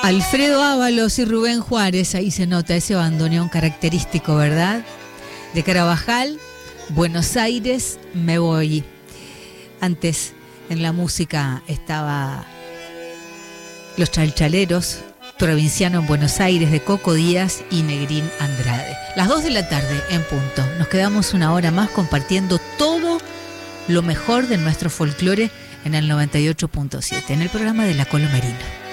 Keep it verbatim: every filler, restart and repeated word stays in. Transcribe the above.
Alfredo Ábalos y Rubén Juárez, ahí se nota ese bandoneón característico, ¿verdad? De Carabajal, Buenos Aires, me voy. Antes en la música estaba Los Chalchaleros, Provinciano en Buenos Aires, de Coco Díaz y Negrín Andrade. Las dos de la tarde en punto. Nos quedamos una hora más compartiendo todo lo mejor de nuestro folclore en el noventa y ocho punto siete, en el programa de La Colomerino.